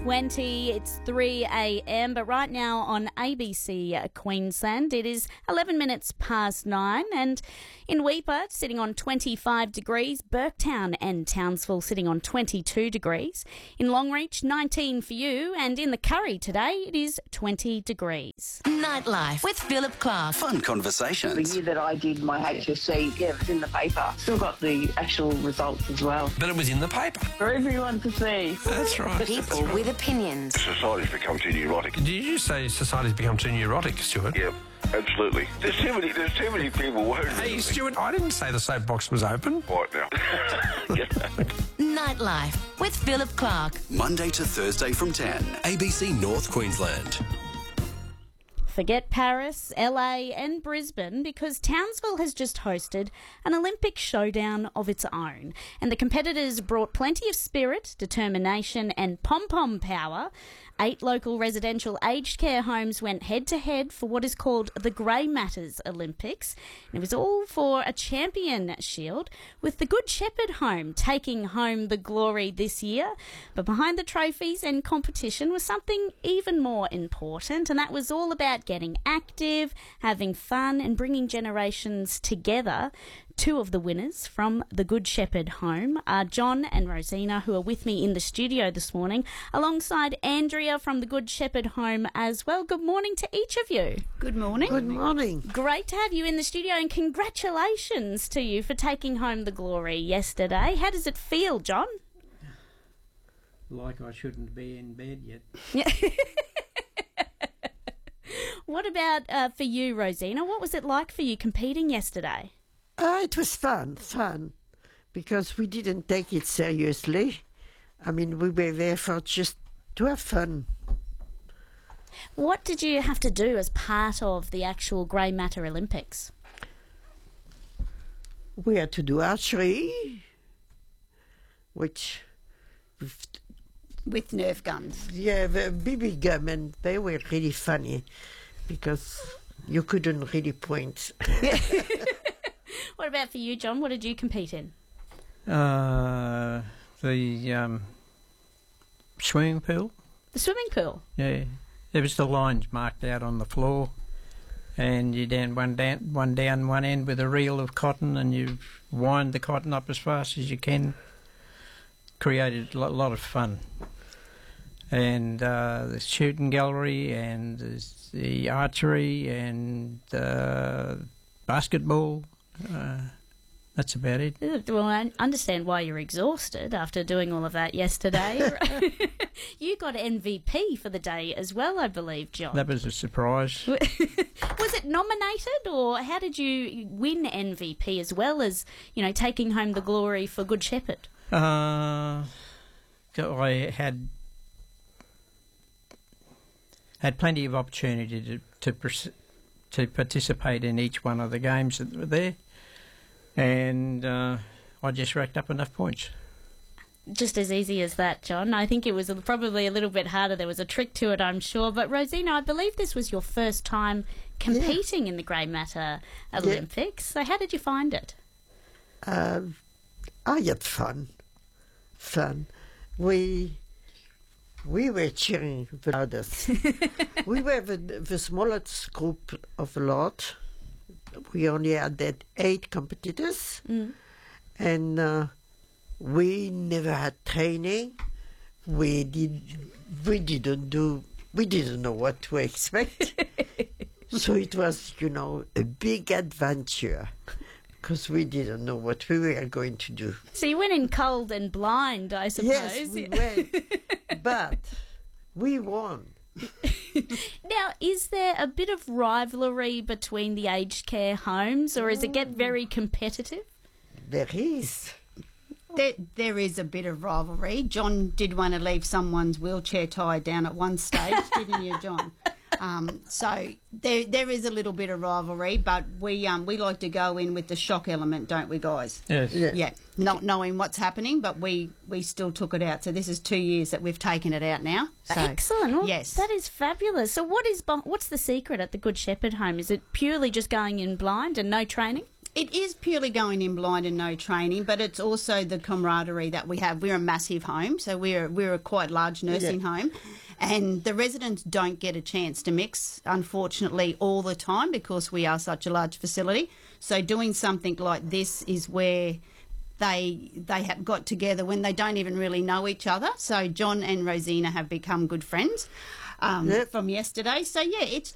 7:20, it's 3 a.m, but right now on ABC Queensland, it is 11 minutes past 9, and in Weipa, sitting on 25 degrees, Burketown and Townsville sitting on 22 degrees, in Longreach, 19 for you, and in the Curry today, it is 20 degrees. Nightlife with Philip Clark. Fun conversations. The year that I did my HSC, it was in the paper. Still got the actual results as well. But it was in the paper. For everyone to see. That's right. People with opinions. Society's become too neurotic. Did you say society's become too neurotic, Stuart? Yep, absolutely. There's too many people worried. Hey, Stuart, I didn't say the soapbox was open. Right now. Nightlife with Philip Clark. Monday to Thursday from 10. ABC North Queensland. Forget Paris, LA and Brisbane because Townsville has just hosted an Olympic showdown of its own, and the competitors brought plenty of spirit, determination and pom-pom power. 8 local residential aged care homes went head-to-head for what is called the Grey Matters Olympics. And it was all for a champion shield, with the Good Shepherd home taking home the glory this year. But behind the trophies and competition was something even more important, and that was all about getting active, having fun and bringing generations together. 2 of the winners from the Good Shepherd home are John and Rosina, who are with me in the studio this morning, alongside Andrea from the Good Shepherd home as well. Good morning to each of you. Good morning. Good morning. Great to have you in the studio, and congratulations to you for taking home the glory yesterday. How does it feel, John? Like I shouldn't be in bed yet. What about for you, Rosina? What was it like for you competing yesterday? It was fun, because we didn't take it seriously. I mean, we were there for just to have fun. What did you have to do as part of the actual Grey Matter Olympics? We had to do archery, which... With Nerf guns. Yeah, the BB gun, and they were really funny because you couldn't really point. What about for you, John? What did you compete in? The swimming pool. The swimming pool? Yeah. There was the lines marked out on the floor, and you down one end with a reel of cotton, and you wind the cotton up as fast as you can. Created a lot of fun. And the shooting gallery, and the archery, and basketball. That's about it. Well, I understand why you're exhausted after doing all of that yesterday. You got MVP for the day as well, I believe, John. That was a surprise. Was it nominated, or how did you win MVP as well as, taking home the glory for Good Shepherd? I had plenty of opportunity to participate in each one of the games that were there, and I just racked up enough points. Just as easy as that, John. I think it was probably a little bit harder. There was a trick to it, I'm sure. But Rosina, I believe this was your first time competing in the Grey Matter Olympics. So how did you find it? I had fun. We were cheering the loudest. We were the smallest group of the lot. We only had that 8 competitors, and we never had training. We didn't know what to expect. So it was, a big adventure, because we didn't know what we were going to do. So you went in cold and blind, I suppose. Yes, we went, but we won. Now, is there a bit of rivalry between the aged care homes, or does it get very competitive? There is. There is a bit of rivalry. John did want to leave someone's wheelchair tied down at one stage, didn't you, John? So there is a little bit of rivalry, but we like to go in with the shock element, don't we, guys? Yes. Yeah. Not knowing what's happening, but we still took it out. So this is 2 years that we've taken it out now. So, excellent. Well, yes. That is fabulous. So what's the secret at the Good Shepherd home? Is it purely just going in blind and no training? It is purely going in blind and no training, but it's also the camaraderie that we have. We're a massive home, so we're a quite large nursing home, and the residents don't get a chance to mix, unfortunately, all the time because we are such a large facility. So doing something like this is where they have got together when they don't even really know each other. So John and Rosina have become good friends from yesterday. So yeah,